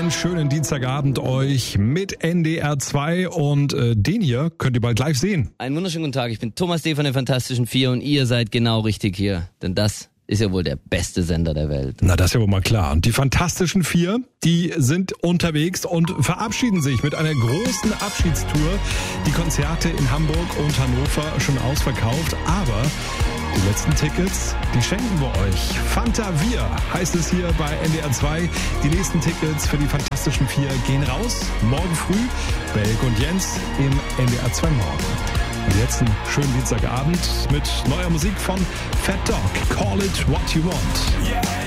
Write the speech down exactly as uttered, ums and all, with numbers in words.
einen schönen Dienstagabend euch mit N D R zwei und äh, den hier könnt ihr bald live sehen. Einen wunderschönen guten Tag, ich bin Thomas D. von den Fantastischen Vier und ihr seid genau richtig hier, denn das ist ja wohl der beste Sender der Welt. Na, das ist ja wohl mal klar. Und die Fantastischen Vier, die sind unterwegs und verabschieden sich mit einer großen Abschiedstour. Die Konzerte in Hamburg und Hannover schon ausverkauft, aber die letzten Tickets, die schenken wir euch. Fanta Wir heißt es hier bei N D R zwei. Die nächsten Tickets für die Fantastischen Vier gehen raus. Morgen früh, Belk und Jens im N D R zwei Morgen. Und jetzt einen schönen Dienstagabend mit neuer Musik von Fat Dog. Call it what you want. Yeah.